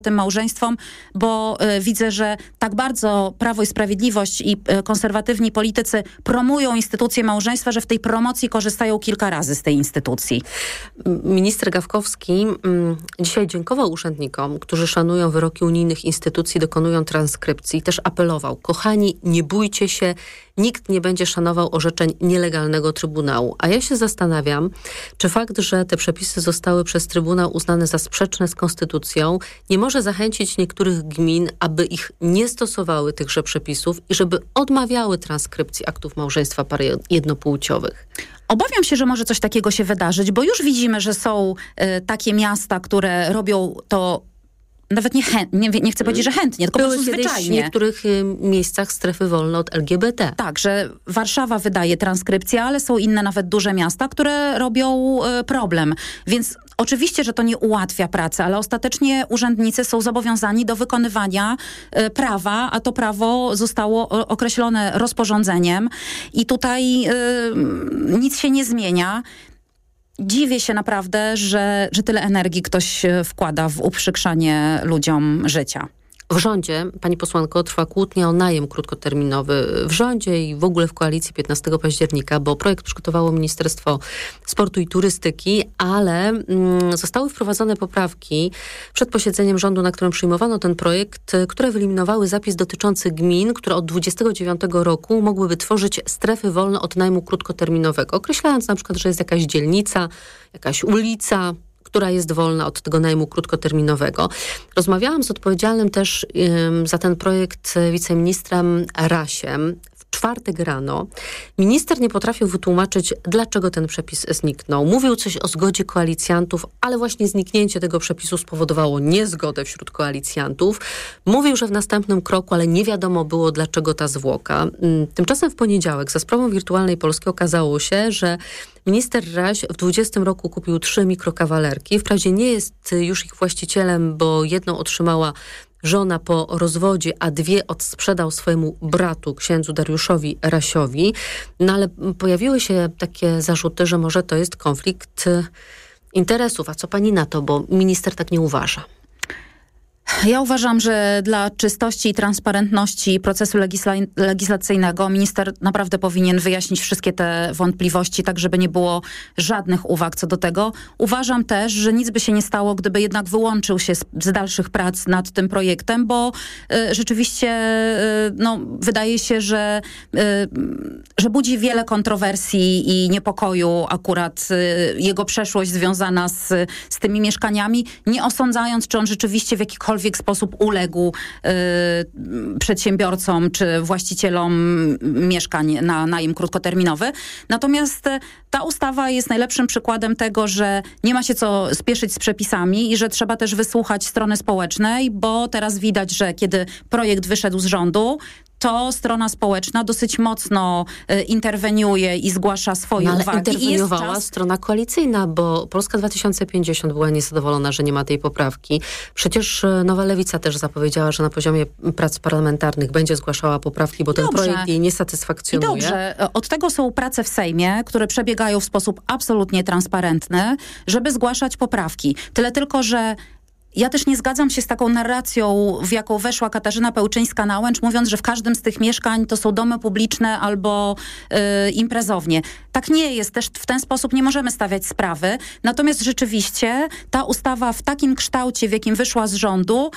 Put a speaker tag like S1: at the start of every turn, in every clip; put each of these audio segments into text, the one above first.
S1: tym małżeństwom, bo widzę, że tak bardzo Prawo i Sprawiedliwość i konserwatywni politycy promują instytucję małżeństwa, że w tej promocji korzystają kilka razy z tej instytucji.
S2: Minister Gawkowski dzisiaj dziękował urzędnikom, którzy szanują wyroki unijnych instytucji, dokonują transkrypcji i też apelował: kochani, nie bójcie się, nikt nie będzie szanował orzeczeń nielegalnego Trybunału. A ja się zastanawiam, czy fakt, że te przepisy zostały przez Trybunał uznane za sprzeczne z Konstytucją, nie może zachęcić niektórych gmin, aby ich nie stosowały tychże przepisów i żeby odmawiały transkrypcji aktów małżeństwa par jednopłciowych.
S1: Obawiam się, że może coś takiego się wydarzyć, bo już widzimy, że są takie miasta, które robią to nawet nie chcę powiedzieć, że chętnie, tylko po prostu zwyczajnie.
S2: W niektórych miejscach strefy wolne od LGBT.
S1: Tak, że Warszawa wydaje transkrypcję, ale są inne nawet duże miasta, które robią problem. Więc oczywiście, że to nie ułatwia pracy, ale ostatecznie urzędnicy są zobowiązani do wykonywania prawa, a to prawo zostało określone rozporządzeniem i tutaj nic się nie zmienia. Dziwię się naprawdę, że tyle energii ktoś wkłada w uprzykrzanie ludziom życia.
S2: W rządzie, pani posłanko, trwa kłótnia o najem krótkoterminowy w rządzie i w ogóle w koalicji 15 października, bo projekt przygotowało Ministerstwo Sportu i Turystyki, ale zostały wprowadzone poprawki przed posiedzeniem rządu, na którym przyjmowano ten projekt, które wyeliminowały zapis dotyczący gmin, które od 29 roku mogłyby tworzyć strefy wolne od najmu krótkoterminowego, określając na przykład, że jest jakaś dzielnica, jakaś ulica, która jest wolna od tego najmu krótkoterminowego. Rozmawiałam z odpowiedzialnym też za ten projekt wiceministrem Rasiem. W czwartek rano minister nie potrafił wytłumaczyć, dlaczego ten przepis zniknął. Mówił coś o zgodzie koalicjantów, ale właśnie zniknięcie tego przepisu spowodowało niezgodę wśród koalicjantów. Mówił, że w następnym kroku, ale nie wiadomo było, dlaczego ta zwłoka. Tymczasem w poniedziałek za sprawą Wirtualnej Polski okazało się, że minister Raś w 20 roku kupił 3 mikrokawalerki. Wprawdzie nie jest już ich właścicielem, bo jedną otrzymała żona po rozwodzie, a 2 odsprzedał swojemu bratu, księdzu Dariuszowi Rasiowi. No ale pojawiły się takie zarzuty, że może to jest konflikt interesów. A co pani na to? Bo minister tak nie uważa.
S1: Ja uważam, że dla czystości i transparentności procesu legislacyjnego minister naprawdę powinien wyjaśnić wszystkie te wątpliwości, tak żeby nie było żadnych uwag co do tego. Uważam też, że nic by się nie stało, gdyby jednak wyłączył się z dalszych prac nad tym projektem, bo rzeczywiście wydaje się, że budzi wiele kontrowersji i niepokoju akurat jego przeszłość związana z tymi mieszkaniami, nie osądzając, czy on rzeczywiście w jakikolwiek sposób uległ przedsiębiorcom czy właścicielom mieszkań na najem krótkoterminowy. Natomiast ta ustawa jest najlepszym przykładem tego, że nie ma się co spieszyć z przepisami i że trzeba też wysłuchać strony społecznej, bo teraz widać, że kiedy projekt wyszedł z rządu, to strona społeczna dosyć mocno interweniuje i zgłasza swoje uwagi.
S2: Interweniowała strona koalicyjna, bo Polska 2050 była niezadowolona, że nie ma tej poprawki. Przecież Nowa Lewica też zapowiedziała, że na poziomie prac parlamentarnych będzie zgłaszała poprawki, bo ten projekt jej nie satysfakcjonuje.
S1: I dobrze. Od tego są prace w Sejmie, które przebiegają w sposób absolutnie transparentny, żeby zgłaszać poprawki. Tyle tylko, że ja też nie zgadzam się z taką narracją, w jaką weszła Katarzyna Pełczyńska-Nałęcz, mówiąc, że w każdym z tych mieszkań to są domy publiczne albo imprezownie. Tak nie jest. Też w ten sposób nie możemy stawiać sprawy. Natomiast rzeczywiście ta ustawa w takim kształcie, w jakim wyszła z rządu,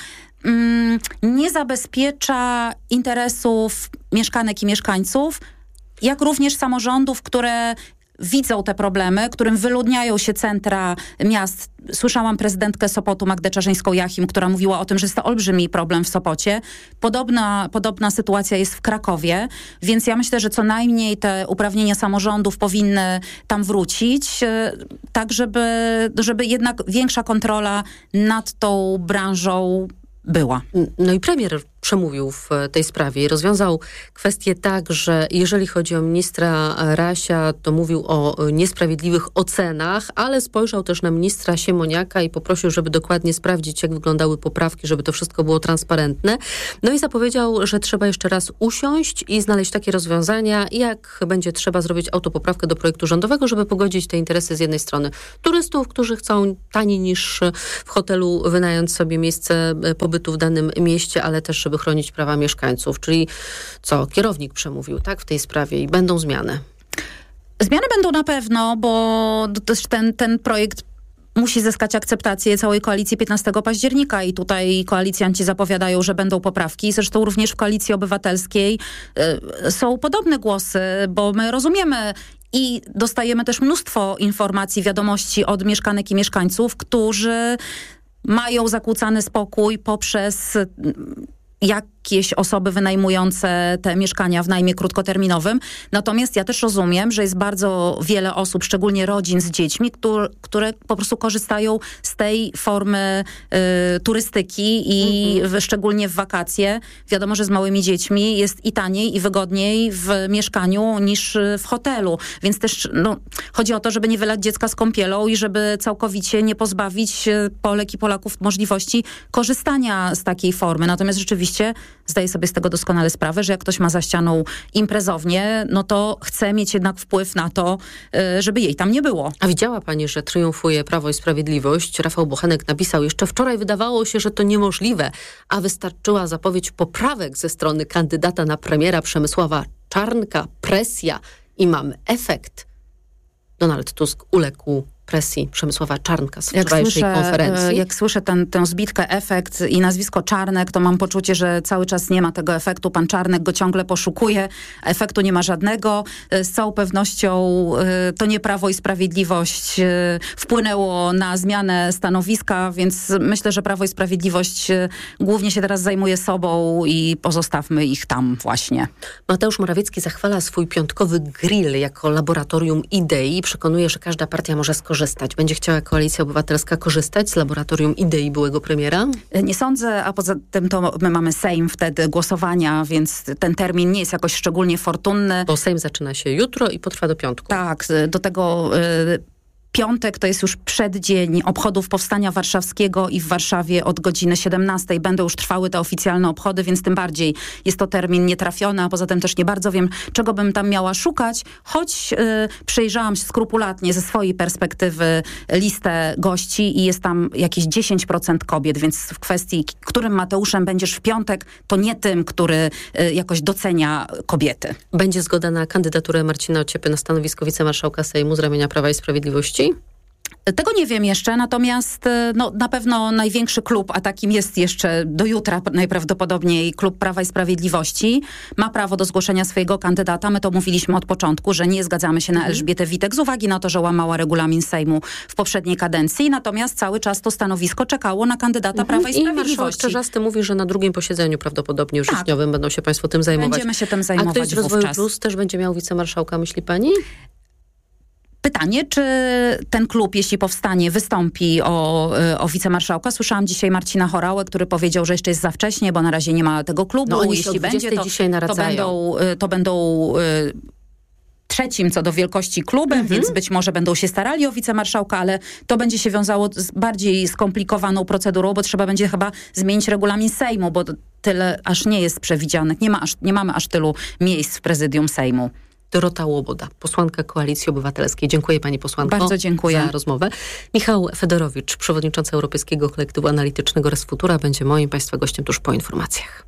S1: nie zabezpiecza interesów mieszkanek i mieszkańców, jak również samorządów, które widzą te problemy, którym wyludniają się centra miast. Słyszałam prezydentkę Sopotu, Magdę Czarzyńską-Jachim, która mówiła o tym, że jest to olbrzymi problem w Sopocie. Podobna sytuacja jest w Krakowie, więc ja myślę, że co najmniej te uprawnienia samorządów powinny tam wrócić, tak żeby jednak większa kontrola nad tą branżą była.
S2: No i premier przemówił w tej sprawie. Rozwiązał kwestię tak, że jeżeli chodzi o ministra Rasia, to mówił o niesprawiedliwych ocenach, ale spojrzał też na ministra Siemoniaka i poprosił, żeby dokładnie sprawdzić, jak wyglądały poprawki, żeby to wszystko było transparentne. No i zapowiedział, że trzeba jeszcze raz usiąść i znaleźć takie rozwiązania, jak będzie trzeba zrobić autopoprawkę do projektu rządowego, żeby pogodzić te interesy z jednej strony turystów, którzy chcą taniej niż w hotelu wynająć sobie miejsce pobytu w danym mieście, ale też, żeby chronić prawa mieszkańców. Czyli co? Kierownik przemówił, tak, w tej sprawie i będą zmiany.
S1: Zmiany będą na pewno, bo też ten projekt musi zyskać akceptację całej koalicji 15 października i tutaj koalicjanci zapowiadają, że będą poprawki. Zresztą również w Koalicji Obywatelskiej są podobne głosy, bo my rozumiemy i dostajemy też mnóstwo informacji, wiadomości od mieszkanek i mieszkańców, którzy mają zakłócany spokój poprzez jakieś osoby wynajmujące te mieszkania w najmie krótkoterminowym. Natomiast ja też rozumiem, że jest bardzo wiele osób, szczególnie rodzin z dziećmi, które po prostu korzystają z tej formy turystyki i szczególnie w wakacje. Wiadomo, że z małymi dziećmi jest i taniej, i wygodniej w mieszkaniu niż w hotelu. Więc też chodzi o to, żeby nie wylać dziecka z kąpielą i żeby całkowicie nie pozbawić Polek i Polaków możliwości korzystania z takiej formy. Natomiast rzeczywiście zdaję sobie z tego doskonale sprawę, że jak ktoś ma za ścianą imprezownię, no to chce mieć jednak wpływ na to, żeby jej tam nie było.
S2: A widziała pani, że triumfuje Prawo i Sprawiedliwość? Rafał Bochenek napisał, jeszcze wczoraj wydawało się, że to niemożliwe, a wystarczyła zapowiedź poprawek ze strony kandydata na premiera Przemysława Czarnka, presja i mamy efekt. Donald Tusk uległ presji Przemysława Czarnka z wczorajszej konferencji.
S1: Jak słyszę tę zbitkę, efekt i nazwisko Czarnek, to mam poczucie, że cały czas nie ma tego efektu. Pan Czarnek go ciągle poszukuje. Efektu nie ma żadnego. Z całą pewnością to nie Prawo i Sprawiedliwość wpłynęło na zmianę stanowiska, więc myślę, że Prawo i Sprawiedliwość głównie się teraz zajmuje sobą i pozostawmy ich tam właśnie.
S2: Mateusz Morawiecki zachwala swój piątkowy grill jako laboratorium idei. Przekonuje, że każda partia może skorzystać. Będzie chciała Koalicja Obywatelska korzystać z laboratorium idei byłego premiera?
S1: Nie sądzę, a poza tym to my mamy Sejm wtedy głosowania, więc ten termin nie jest jakoś szczególnie fortunny.
S2: Bo Sejm zaczyna się jutro i potrwa do piątku.
S1: Tak, do tego piątek to jest już przeddzień obchodów Powstania Warszawskiego i w Warszawie od godziny 17 będą już trwały te oficjalne obchody, więc tym bardziej jest to termin nietrafiony, a poza tym też nie bardzo wiem, czego bym tam miała szukać, choć przejrzałam skrupulatnie ze swojej perspektywy listę gości i jest tam jakieś 10% kobiet, więc w kwestii, którym Mateuszem będziesz w piątek, to nie tym, który jakoś docenia kobiety.
S2: Będzie zgoda na kandydaturę Marcina Ociepy na stanowisko wicemarszałka Sejmu z ramienia Prawa i Sprawiedliwości?
S1: Tego nie wiem jeszcze, natomiast na pewno największy klub, a takim jest jeszcze do jutra najprawdopodobniej klub Prawa i Sprawiedliwości, ma prawo do zgłoszenia swojego kandydata. My to mówiliśmy od początku, że nie zgadzamy się na Elżbietę Witek z uwagi na to, że łamała regulamin Sejmu w poprzedniej kadencji, natomiast cały czas to stanowisko czekało na kandydata Prawa i Sprawiedliwości.
S2: I marszałek Czarzasty mówi, że na drugim posiedzeniu prawdopodobnie wrześniowym będą się państwo tym zajmować.
S1: Będziemy się tym zajmować.
S2: A ktoś z Rozwoju Plus też będzie miał wicemarszałka, myśli pani?
S1: Pytanie, czy ten klub, jeśli powstanie, wystąpi o wicemarszałka? Słyszałam dzisiaj Marcina Horałę, który powiedział, że jeszcze jest za wcześnie, bo na razie nie ma tego klubu.
S2: Oni
S1: jeśli będzie, to będą trzecim co do wielkości klubem, więc być może będą się starali o wicemarszałka, ale to będzie się wiązało z bardziej skomplikowaną procedurą, bo trzeba będzie chyba zmienić regulamin Sejmu, bo tyle aż nie jest przewidzianych. Nie mamy aż tylu miejsc w prezydium Sejmu.
S2: Dorota Łoboda, posłanka Koalicji Obywatelskiej. Dziękuję pani posłanko.
S1: Bardzo dziękuję
S2: za rozmowę. Michał Fedorowicz, przewodniczący Europejskiego Kolektywu Analitycznego Resfutura, będzie moim państwa gościem tuż po informacjach.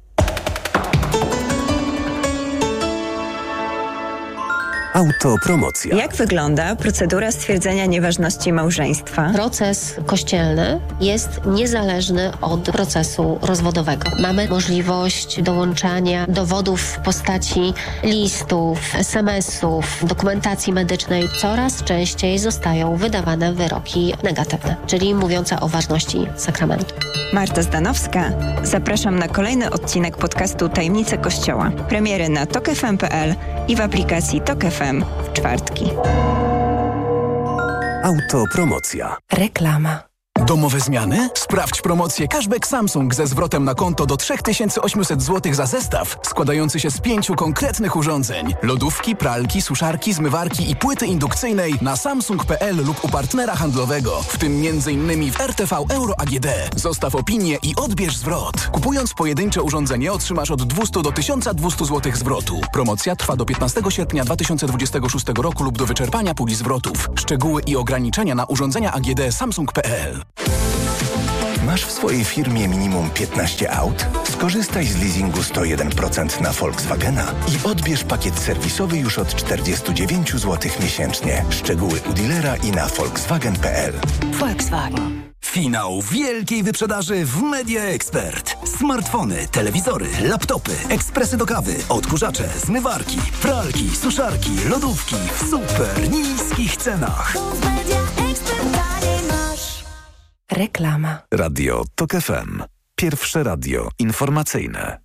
S3: Autopromocja.
S4: Jak wygląda procedura stwierdzenia nieważności małżeństwa?
S5: Proces kościelny jest niezależny od procesu rozwodowego. Mamy możliwość dołączania dowodów w postaci listów, SMS-ów, dokumentacji medycznej. Coraz częściej zostają wydawane wyroki negatywne, czyli mówiące o ważności sakramentu.
S4: Marta Zdanowska. Zapraszam na kolejny odcinek podcastu Tajemnice Kościoła. Premiery na tokefm.pl i w aplikacji Tok FM w czwartki.
S3: Autopromocja.
S6: Reklama. Domowe zmiany? Sprawdź promocję Cashback Samsung ze zwrotem na konto do 3800 zł za zestaw składający się z 5 konkretnych urządzeń. Lodówki, pralki, suszarki, zmywarki i płyty indukcyjnej na samsung.pl lub u partnera handlowego, w tym m.in. w RTV Euro AGD. Zostaw opinię i odbierz zwrot. Kupując pojedyncze urządzenie otrzymasz od 200 do 1200 zł zwrotu. Promocja trwa do 15 sierpnia 2026 roku lub do wyczerpania puli zwrotów. Szczegóły i ograniczenia na urządzenia AGD samsung.pl.
S3: Masz w swojej firmie minimum 15 aut? Skorzystaj z leasingu 101% na Volkswagena i odbierz pakiet serwisowy już od 49 zł miesięcznie. Szczegóły u dealera i na volkswagen.pl.
S7: Volkswagen. Finał wielkiej wyprzedaży w Media Expert. Smartfony, telewizory, laptopy, ekspresy do kawy, odkurzacze, zmywarki, pralki, suszarki, lodówki w super niskich cenach.
S4: Reklama.
S3: Radio TOK FM. Pierwsze radio informacyjne.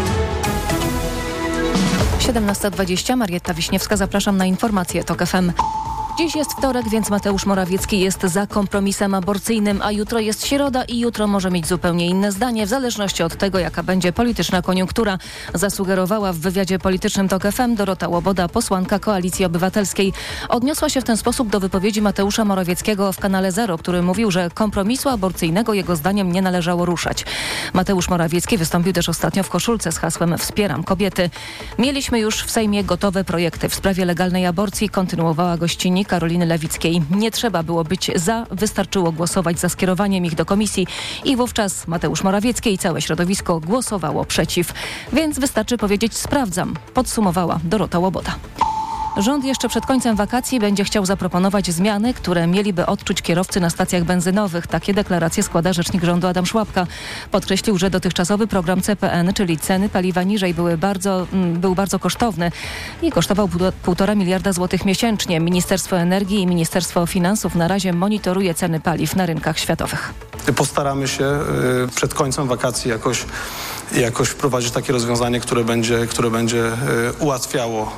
S8: 17:20. Marietta Wiśniewska, zapraszam na informacje TOK FM. Dziś jest wtorek, więc Mateusz Morawiecki jest za kompromisem aborcyjnym, a jutro jest środa i jutro może mieć zupełnie inne zdanie, w zależności od tego, jaka będzie polityczna koniunktura, zasugerowała w wywiadzie politycznym TOK FM Dorota Łoboda, posłanka Koalicji Obywatelskiej. Odniosła się w ten sposób do wypowiedzi Mateusza Morawieckiego w kanale Zero, który mówił, że kompromisu aborcyjnego jego zdaniem nie należało ruszać. Mateusz Morawiecki wystąpił też ostatnio w koszulce z hasłem „Wspieram kobiety”. Mieliśmy już w Sejmie gotowe projekty w sprawie legalnej aborcji, kontynuowała gościni Karoliny Lewickiej. Nie trzeba było być za, wystarczyło głosować za skierowaniem ich do komisji i wówczas Mateusz Morawiecki i całe środowisko głosowało przeciw. Więc wystarczy powiedzieć „sprawdzam”, podsumowała Dorota Łoboda. Rząd jeszcze przed końcem wakacji będzie chciał zaproponować zmiany, które mieliby odczuć kierowcy na stacjach benzynowych. Takie deklaracje składa rzecznik rządu Adam Szłapka. Podkreślił, że dotychczasowy program CPN, czyli ceny paliwa niżej, był bardzo kosztowny i kosztował 1,5 miliarda złotych miesięcznie. Ministerstwo Energii i Ministerstwo Finansów na razie monitoruje ceny paliw na rynkach światowych.
S9: Postaramy się przed końcem wakacji jakoś wprowadzić takie rozwiązanie, które będzie ułatwiało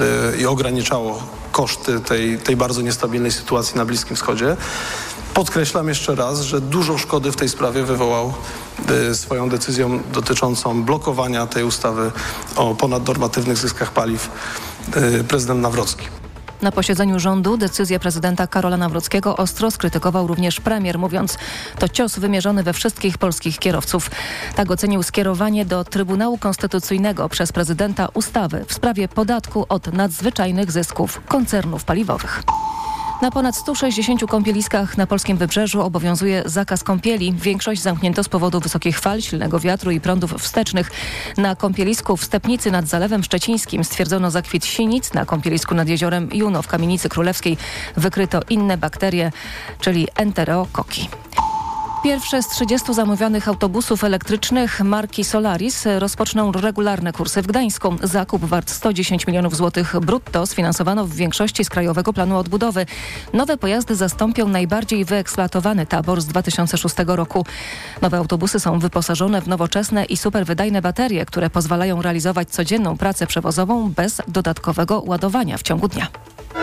S9: i ograniczało koszty tej bardzo niestabilnej sytuacji na Bliskim Wschodzie. Podkreślam jeszcze raz, że dużo szkody w tej sprawie wywołał swoją decyzją dotyczącą blokowania tej ustawy o ponadnormatywnych zyskach paliw prezydent Nawrocki.
S8: Na posiedzeniu rządu decyzję prezydenta Karola Nawrockiego ostro skrytykował również premier, mówiąc: to cios wymierzony we wszystkich polskich kierowców. Tak ocenił skierowanie do Trybunału Konstytucyjnego przez prezydenta ustawy w sprawie podatku od nadzwyczajnych zysków koncernów paliwowych. Na ponad 160 kąpieliskach na polskim wybrzeżu obowiązuje zakaz kąpieli. Większość zamknięto z powodu wysokich fal, silnego wiatru i prądów wstecznych. Na kąpielisku w Stepnicy nad Zalewem Szczecińskim stwierdzono zakwit sinic. Na kąpielisku nad jeziorem Juno w Kamienicy Królewskiej wykryto inne bakterie, czyli enterokoki. Pierwsze z 30 zamówionych autobusów elektrycznych marki Solaris rozpoczną regularne kursy w Gdańsku. Zakup wart 110 milionów złotych brutto sfinansowano w większości z Krajowego Planu Odbudowy. Nowe pojazdy zastąpią najbardziej wyeksploatowany tabor z 2006 roku. Nowe autobusy są wyposażone w nowoczesne i superwydajne baterie, które pozwalają realizować codzienną pracę przewozową bez dodatkowego ładowania w ciągu dnia.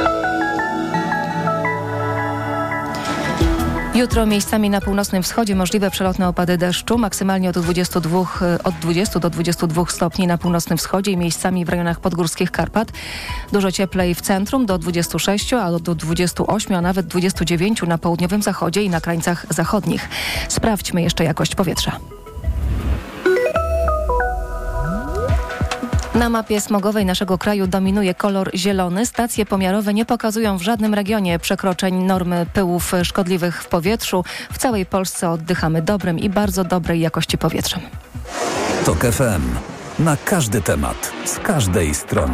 S8: Jutro miejscami na północnym wschodzie możliwe przelotne opady deszczu, maksymalnie od 20 do 22 stopni na północnym wschodzie i miejscami w rejonach podgórskich Karpat. Dużo cieplej w centrum do 26, a do 28, a nawet 29 na południowym zachodzie i na krańcach zachodnich. Sprawdźmy jeszcze jakość powietrza. Na mapie smogowej naszego kraju dominuje kolor zielony. Stacje pomiarowe nie pokazują w żadnym regionie przekroczeń normy pyłów szkodliwych w powietrzu. W całej Polsce oddychamy dobrym i bardzo dobrej jakości powietrzem.
S3: TOK FM. Na każdy temat, z każdej strony.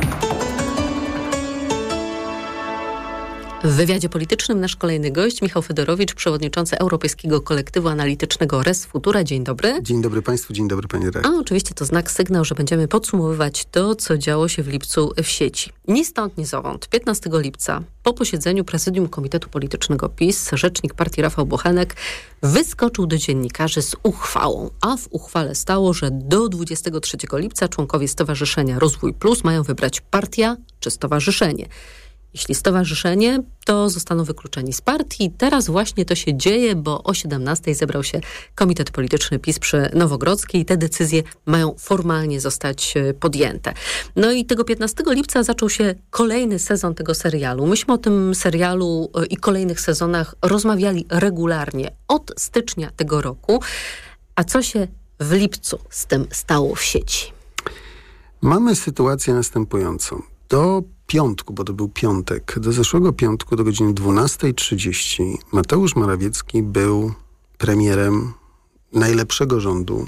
S2: W wywiadzie politycznym nasz kolejny gość, Michał Fedorowicz, przewodniczący Europejskiego Kolektywu Analitycznego Res Futura. Dzień dobry.
S10: Dzień dobry Państwu, dzień dobry Panie redaktor.
S2: A oczywiście to znak, sygnał, że będziemy podsumowywać to, co działo się w lipcu w sieci. Ni stąd, ni zowąd. 15 lipca po posiedzeniu Prezydium Komitetu Politycznego PiS rzecznik partii Rafał Bochenek wyskoczył do dziennikarzy z uchwałą, a w uchwale stało, że do 23 lipca członkowie Stowarzyszenia Rozwój Plus mają wybrać partia czy stowarzyszenie. Jeśli stowarzyszenie, to zostaną wykluczeni z partii. Teraz właśnie to się dzieje, bo o 17:00 zebrał się Komitet Polityczny PiS przy Nowogrodzkiej i te decyzje mają formalnie zostać podjęte. No i tego 15 lipca zaczął się kolejny sezon tego serialu. Myśmy o tym serialu i kolejnych sezonach rozmawiali regularnie od stycznia tego roku. A co się w lipcu z tym stało w sieci?
S10: Mamy sytuację następującą. Do piątku, bo to był piątek, do zeszłego piątku do godziny 12:30 Mateusz Morawiecki był premierem najlepszego rządu,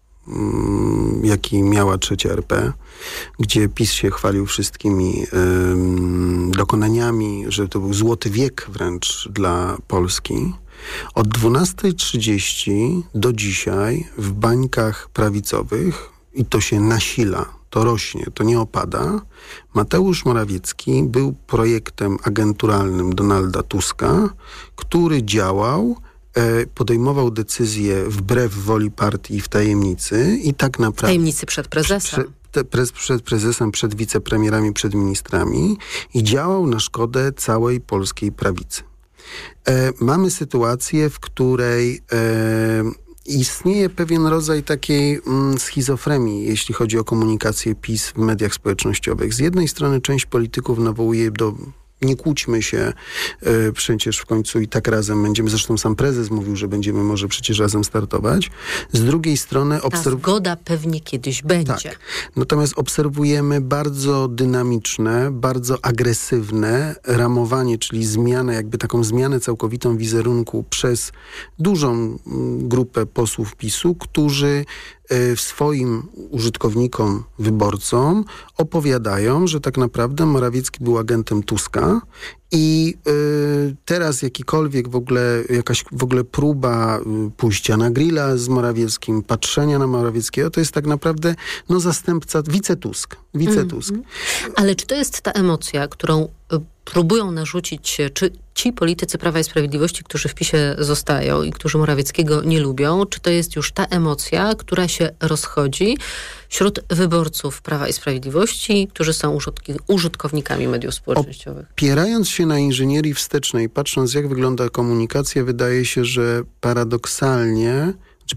S10: jaki miała trzecia RP, gdzie PiS się chwalił wszystkimi dokonaniami, że to był złoty wiek wręcz dla Polski. Od 12:30 do dzisiaj w bańkach prawicowych, i to się nasila, to rośnie, to nie opada, Mateusz Morawiecki był projektem agenturalnym Donalda Tuska, który działał, podejmował decyzje wbrew woli partii i w tajemnicy i tak naprawdę...
S2: W tajemnicy przed prezesem.
S10: Przed prezesem, przed wicepremierami, przed ministrami i działał na szkodę całej polskiej prawicy. Mamy sytuację, w której istnieje pewien rodzaj takiej schizofrenii, jeśli chodzi o komunikację PiS w mediach społecznościowych. Z jednej strony część polityków nawołuje do nie kłóćmy się, przecież w końcu i tak razem będziemy, zresztą sam prezes mówił, że będziemy może przecież razem startować. Z drugiej strony...
S2: Ta zgoda pewnie kiedyś będzie.
S10: Tak. Natomiast obserwujemy bardzo dynamiczne, bardzo agresywne ramowanie, czyli zmianę, jakby taką zmianę całkowitą wizerunku przez dużą grupę posłów PiS-u, którzy swoim użytkownikom, wyborcom opowiadają, że tak naprawdę Morawiecki był agentem Tuska i teraz jakaś w ogóle próba pójścia na grilla z Morawieckim, patrzenia na Morawieckiego, to jest tak naprawdę zastępca, wicetusk.
S2: Ale czy to jest ta emocja, którą próbują narzucić, czy ci politycy Prawa i Sprawiedliwości, którzy w PiS-ie zostają i którzy Morawieckiego nie lubią, czy to jest już ta emocja, która się rozchodzi wśród wyborców Prawa i Sprawiedliwości, którzy są użytkownikami mediów społecznościowych?
S10: Opierając się na inżynierii wstecznej, patrząc jak wygląda komunikacja, wydaje się, że paradoksalnie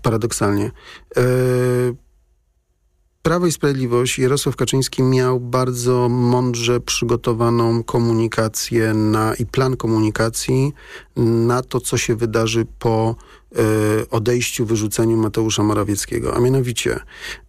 S10: Prawo i Sprawiedliwość, Jarosław Kaczyński miał bardzo mądrze przygotowaną komunikację i plan komunikacji na to, co się wydarzy po odejściu, wyrzuceniu Mateusza Morawieckiego. A mianowicie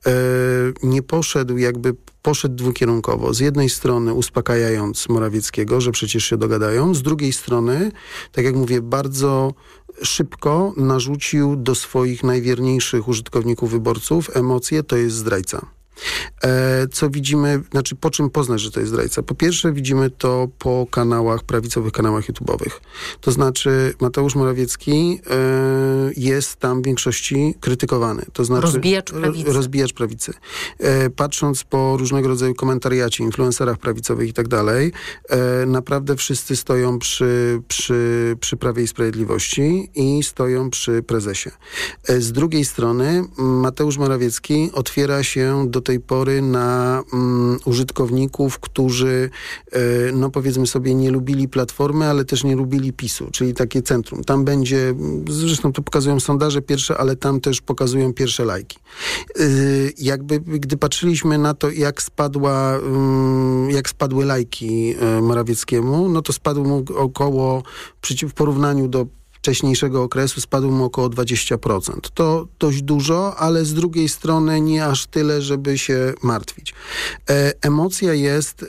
S10: poszedł dwukierunkowo. Z jednej strony uspokajając Morawieckiego, że przecież się dogadają. Z drugiej strony, tak jak mówię, bardzo szybko narzucił do swoich najwierniejszych użytkowników, wyborców emocje, to jest zdrajca. Co widzimy, po czym poznać, że to jest zdrajca? Po pierwsze widzimy to po prawicowych kanałach YouTube'owych. To znaczy Mateusz Morawiecki jest tam w większości krytykowany. To znaczy rozbijacz prawicy. Patrząc po różnego rodzaju komentariacie, influencerach prawicowych i tak dalej, naprawdę wszyscy stoją przy Prawie i Sprawiedliwości i stoją przy prezesie. Z drugiej strony Mateusz Morawiecki otwiera się do tej pory na użytkowników, którzy powiedzmy sobie nie lubili Platformy, ale też nie lubili PiS-u, czyli takie centrum. Tam będzie, zresztą to pokazują sondaże pierwsze, ale tam też pokazują pierwsze lajki. Gdy patrzyliśmy na to, jak spadły lajki Morawieckiemu, to spadł mu w porównaniu do wcześniejszego okresu spadł mu około 20%. To dość dużo, ale z drugiej strony nie aż tyle, żeby się martwić. Emocja jest...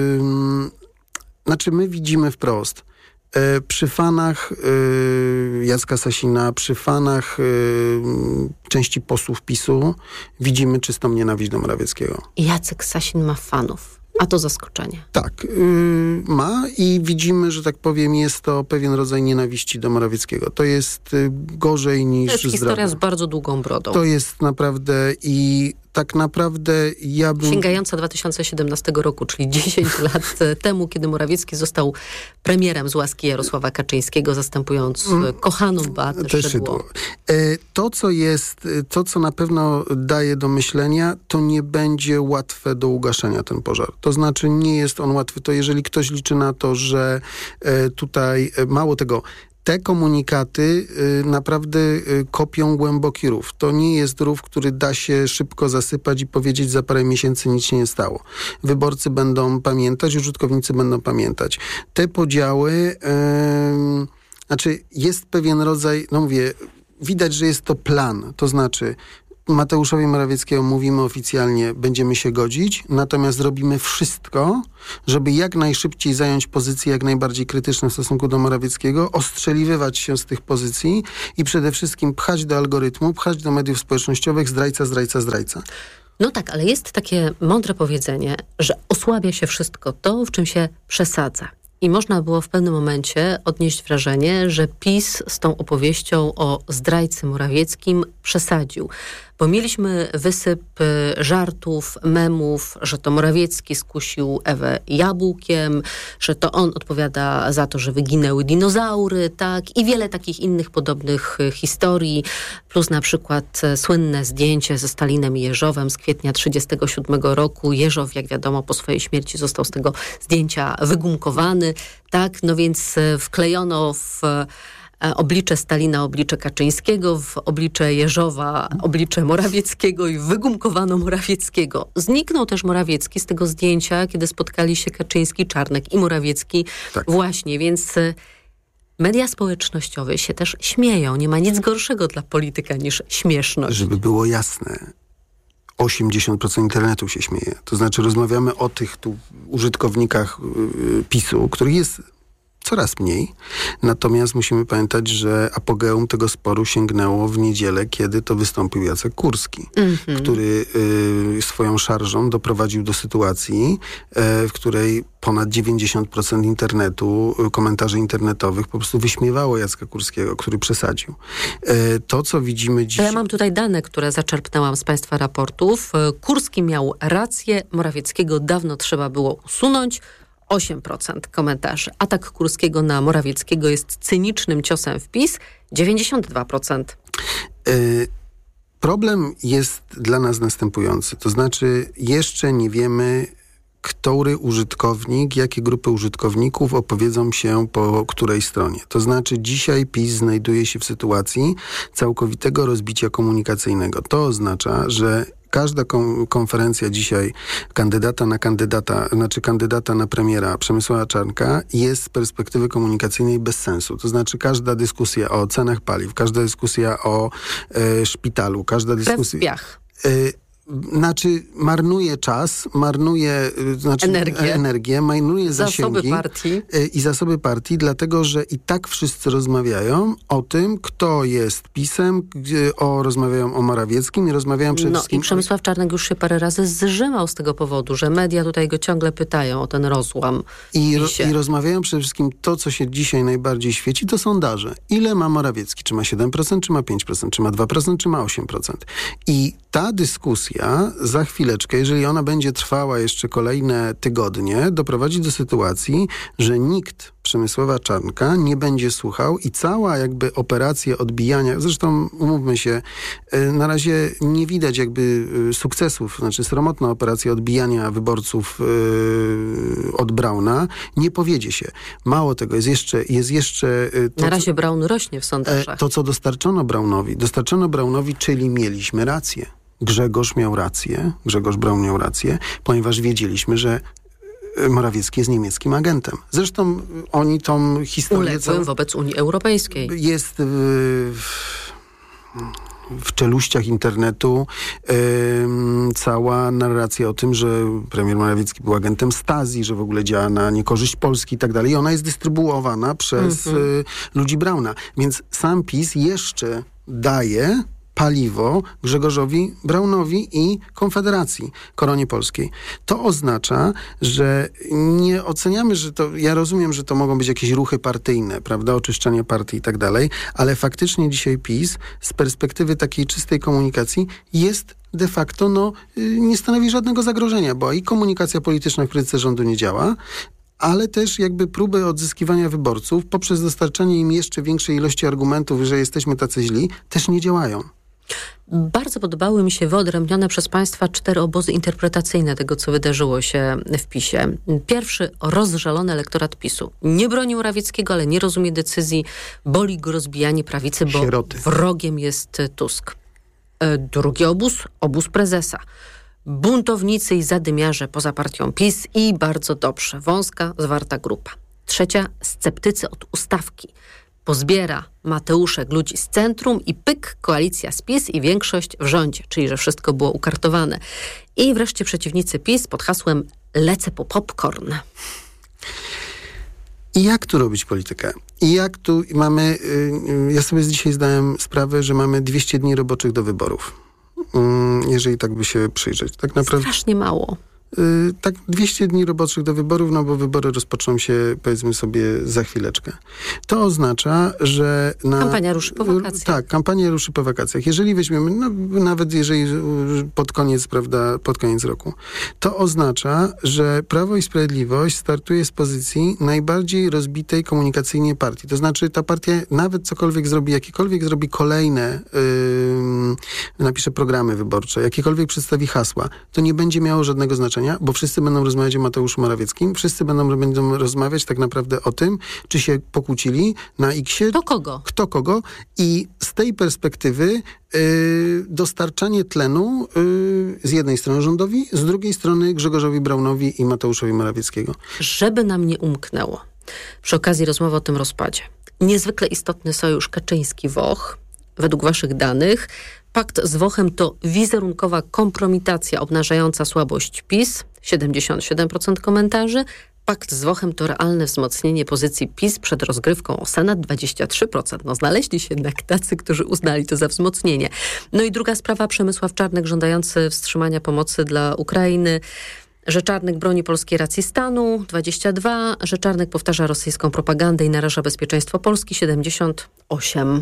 S10: my widzimy wprost. Przy fanach Jacka Sasina, przy fanach części posłów PiS-u widzimy czystą nienawiść do Morawieckiego.
S2: Jacek Sasin ma fanów. A to zaskoczenie.
S10: Tak, ma i widzimy, że tak powiem, jest to pewien rodzaj nienawiści do Morawieckiego. To jest gorzej niż
S2: To jest historia z bardzo długą brodą.
S10: To jest naprawdę i tak naprawdę ja bym...
S2: Sięgająca 2017 roku, czyli 10 lat temu, kiedy Morawiecki został premierem z łaski Jarosława Kaczyńskiego, zastępując kochaną Beatę Szydło.
S10: To, co na pewno daje do myślenia, to nie będzie łatwe do ugaszenia ten pożar. To znaczy nie jest on łatwy. To jeżeli ktoś liczy na to, że tutaj, mało tego, te komunikaty naprawdę kopią głęboki rów. To nie jest rów, który da się szybko zasypać i powiedzieć, za parę miesięcy nic się nie stało. Wyborcy będą pamiętać, użytkownicy będą pamiętać. Te podziały, jest pewien rodzaj, widać, że jest to plan. To znaczy Mateuszowi Morawieckiemu mówimy oficjalnie, będziemy się godzić, natomiast robimy wszystko, żeby jak najszybciej zająć pozycje jak najbardziej krytyczne w stosunku do Morawieckiego, ostrzeliwywać się z tych pozycji i przede wszystkim pchać do algorytmu, pchać do mediów społecznościowych zdrajca.
S2: No tak, ale jest takie mądre powiedzenie, że osłabia się wszystko to, w czym się przesadza. I można było w pewnym momencie odnieść wrażenie, że PiS z tą opowieścią o zdrajcy Morawieckim przesadził. Bo mieliśmy wysyp żartów, memów, że to Morawiecki skusił Ewę jabłkiem, że to on odpowiada za to, że wyginęły dinozaury, tak? I wiele takich innych podobnych historii, plus na przykład słynne zdjęcie ze Stalinem i Jeżowem z kwietnia 1937 roku. Jeżow, jak wiadomo, po swojej śmierci został z tego zdjęcia wygumkowany, tak? No więc wklejono w oblicze Stalina, oblicze Kaczyńskiego, w oblicze Jeżowa, oblicze Morawieckiego i wygumkowano Morawieckiego. Zniknął też Morawiecki z tego zdjęcia, kiedy spotkali się Kaczyński, Czarnek i Morawiecki. Tak. Właśnie, więc media społecznościowe się też śmieją. Nie ma nic gorszego dla polityka niż śmieszność.
S10: Żeby było jasne, 80% internetu się śmieje. To znaczy rozmawiamy o tych tu użytkownikach PiS-u, których jest coraz mniej. Natomiast musimy pamiętać, że apogeum tego sporu sięgnęło w niedzielę, kiedy to wystąpił Jacek Kurski, który swoją szarżą doprowadził do sytuacji, w której ponad 90% internetu, komentarzy internetowych po prostu wyśmiewało Jacka Kurskiego, który przesadził. To, co widzimy dziś...
S2: Ja mam tutaj dane, które zaczerpnęłam z państwa raportów. Kurski miał rację, Morawieckiego dawno trzeba było usunąć. 8% komentarzy. Atak Kurskiego na Morawieckiego jest cynicznym ciosem w PiS. 92%.
S10: Problem jest dla nas następujący. To znaczy jeszcze nie wiemy, który użytkownik, jakie grupy użytkowników opowiedzą się po której stronie. To znaczy dzisiaj PiS znajduje się w sytuacji całkowitego rozbicia komunikacyjnego. To oznacza, że każda konferencja dzisiaj kandydata na premiera Przemysława Czarnka jest z perspektywy komunikacyjnej bez sensu. To znaczy każda dyskusja o cenach paliw, każda dyskusja o szpitalu, każda dyskusja... marnuje czas, marnuje energię, marnuje zasięgi zasoby partii, dlatego że i tak wszyscy rozmawiają o tym, kto jest PiS-em, rozmawiają o Morawieckim i rozmawiają przede wszystkim...
S2: I Przemysław Czarnek już się parę razy zżymał z tego powodu, że media tutaj go ciągle pytają o ten rozłam.
S10: I rozmawiają przede wszystkim to, co się dzisiaj najbardziej świeci, to sondaże. Ile ma Morawiecki? Czy ma 7%, czy ma 5%, czy ma 2%, czy ma 8%? I ta dyskusja za chwileczkę, jeżeli ona będzie trwała jeszcze kolejne tygodnie, doprowadzi do sytuacji, że nikt Przemysława Czarnka nie będzie słuchał i cała jakby operacja odbijania, zresztą umówmy się, na razie nie widać jakby sukcesów, znaczy sromotna operacja odbijania wyborców od Brauna nie powiedzie się. Mało tego, jest jeszcze
S2: na razie Braun rośnie w sondażach.
S10: To, co dostarczono Braunowi, czyli mieliśmy rację. Grzegorz Braun miał rację, ponieważ wiedzieliśmy, że Morawiecki jest niemieckim agentem. Zresztą oni tą historię...
S2: Uległym wobec Unii Europejskiej.
S10: Jest w czeluściach internetu cała narracja o tym, że premier Morawiecki był agentem Stasi, że w ogóle działa na niekorzyść Polski i tak dalej. I ona jest dystrybuowana przez ludzi Brauna. Więc sam PiS jeszcze daje paliwo Grzegorzowi Braunowi i Konfederacji, Koronie Polskiej. To oznacza, że nie oceniamy, że to, ja rozumiem, że to mogą być jakieś ruchy partyjne, prawda, oczyszczanie partii i tak dalej, ale faktycznie dzisiaj PiS z perspektywy takiej czystej komunikacji jest de facto, nie stanowi żadnego zagrożenia, bo i komunikacja polityczna w krytyce rządu nie działa, ale też jakby próby odzyskiwania wyborców poprzez dostarczanie im jeszcze większej ilości argumentów, że jesteśmy tacy źli, też nie działają.
S2: Bardzo podobały mi się wyodrębnione przez państwa 4 obozy interpretacyjne tego, co wydarzyło się w PiS-ie. Pierwszy, rozżalony elektorat PiS-u. Nie broni Morawieckiego, ale nie rozumie decyzji. Boli go rozbijanie prawicy, bo wrogiem jest Tusk. Drugi obóz prezesa. Buntownicy i zadymiarze poza partią PiS i bardzo dobrze. Wąska, zwarta grupa. Trzecia, sceptycy od ustawki. Pozbiera Mateuszek ludzi z centrum i pyk, koalicja z PiS i większość w rządzie, czyli że wszystko było ukartowane. I wreszcie przeciwnicy PiS pod hasłem lecę po popcorn.
S10: I jak tu robić politykę? I jak tu mamy... Ja sobie dzisiaj zdałem sprawę, że mamy 200 dni roboczych do wyborów. Jeżeli tak by się przyjrzeć. Tak naprawdę...
S2: Strasznie mało.
S10: Tak 200 dni roboczych do wyborów, no bo wybory rozpoczną się, powiedzmy sobie, za chwileczkę. To oznacza, że...
S2: Kampania ruszy po wakacjach.
S10: Tak, kampania ruszy po wakacjach. Jeżeli weźmiemy, nawet jeżeli pod koniec, prawda, pod koniec roku, to oznacza, że Prawo i Sprawiedliwość startuje z pozycji najbardziej rozbitej komunikacyjnie partii. To znaczy ta partia nawet cokolwiek zrobi, jakiekolwiek zrobi kolejne, napisze programy wyborcze, jakiekolwiek przedstawi hasła, to nie będzie miało żadnego znaczenia, bo wszyscy będą rozmawiać o Mateuszu Morawieckim, wszyscy będą rozmawiać tak naprawdę o tym, czy się pokłócili na X-ie. Kto kogo. I z tej perspektywy dostarczanie tlenu z jednej strony rządowi, z drugiej strony Grzegorzowi Braunowi i Mateuszowi Morawieckiego.
S2: Żeby nam nie umknęło, przy okazji rozmowy o tym rozpadzie, niezwykle istotny sojusz Kaczyński-Woch, według waszych danych, pakt z Wochem to wizerunkowa kompromitacja obnażająca słabość PiS, 77% komentarzy. Pakt z Wochem to realne wzmocnienie pozycji PiS przed rozgrywką o Senat, 23%. No znaleźli się jednak tacy, którzy uznali to za wzmocnienie. No i druga sprawa, Przemysław Czarnek żądający wstrzymania pomocy dla Ukrainy, że Czarnek broni polskiej racji stanu, 22%, że Czarnek powtarza rosyjską propagandę i naraża bezpieczeństwo Polski, 78%.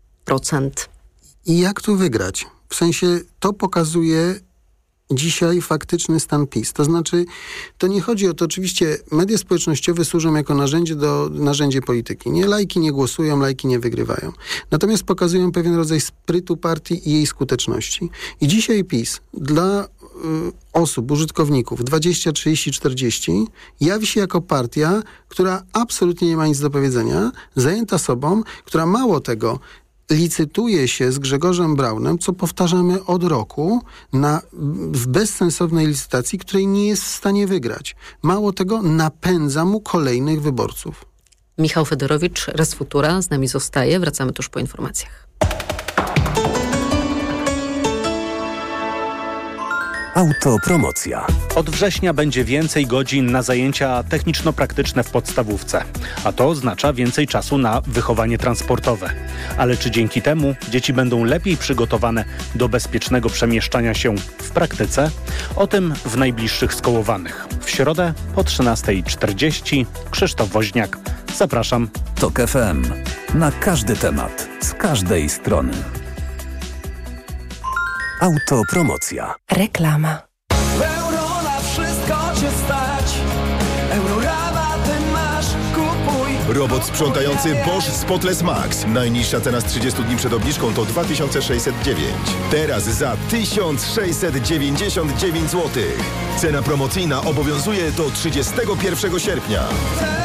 S10: I jak tu wygrać? W sensie to pokazuje dzisiaj faktyczny stan PiS. To znaczy, to nie chodzi o to, oczywiście media społecznościowe służą jako narzędzie polityki. Nie, laiki nie głosują, laiki nie wygrywają. Natomiast pokazują pewien rodzaj sprytu partii i jej skuteczności. I dzisiaj PiS dla osób, użytkowników 20, 30, 40 jawi się jako partia, która absolutnie nie ma nic do powiedzenia, zajęta sobą, która mało tego licytuje się z Grzegorzem Braunem, co powtarzamy od roku, w bezsensownej licytacji, której nie jest w stanie wygrać. Mało tego, napędza mu kolejnych wyborców.
S2: Michał Fedorowicz, Res Futura, z nami zostaje. Wracamy tuż po informacjach.
S11: Autopromocja. Od września będzie więcej godzin na zajęcia techniczno-praktyczne w podstawówce, a to oznacza więcej czasu na wychowanie transportowe. Ale czy dzięki temu dzieci będą lepiej przygotowane do bezpiecznego przemieszczania się w praktyce? O tym w najbliższych Skołowanych. W środę po 13:40 Krzysztof Woźniak. Zapraszam.
S7: TOK FM. Na każdy temat, z każdej strony.
S11: Autopromocja.
S12: Reklama.
S13: Euro na wszystko cię stać. Eurorabaty masz, kupuj.
S14: Robot sprzątający Bosch Spotless Max. Najniższa cena z 30 dni przed obniżką to 2609. Teraz za 1699 zł. Cena promocyjna obowiązuje do 31 sierpnia.